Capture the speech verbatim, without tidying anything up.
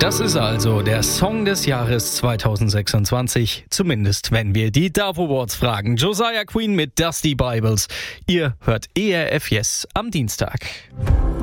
Das ist also der Song des Jahres zweitausendsechsundzwanzig, zumindest wenn wir die Dove Awards fragen. Josiah Queen mit Dusty Bibles. Ihr hört E R F Yes am Dienstag.